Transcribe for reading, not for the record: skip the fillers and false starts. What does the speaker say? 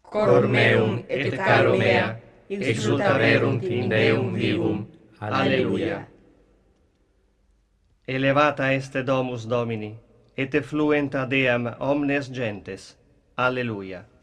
cor meum et caro mea, exultaverunt in Deum vivum. Alleluia. Elevata est domus Domini, et effluent ad eam omnes gentes. Alleluia.